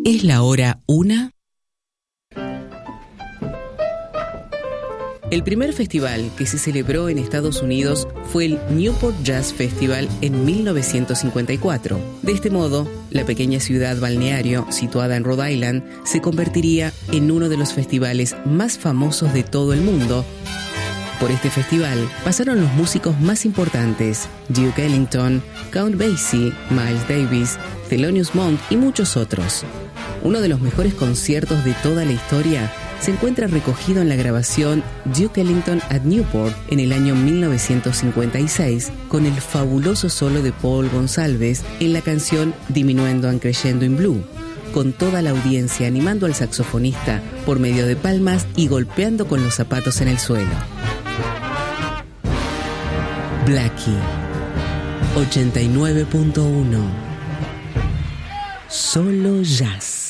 Es la hora 1. El primer festival que se celebró en Estados Unidos fue el Newport Jazz Festival en 1954. De este modo, la pequeña ciudad balneario situada en Rhode Island se convertiría en uno de los festivales más famosos de todo el mundo. Por este festival pasaron los músicos más importantes: Duke Ellington, Count Basie, Miles Davis, Thelonious Monk y muchos otros. Uno de los mejores conciertos de toda la historia se encuentra recogido en la grabación Duke Ellington at Newport en el año 1956 con el fabuloso solo de Paul Gonsalves en la canción Diminuendo and Crescendo in Blue, con toda la audiencia animando al saxofonista por medio de palmas y golpeando con los zapatos en el suelo. Blackie 89.1. Solo jazz.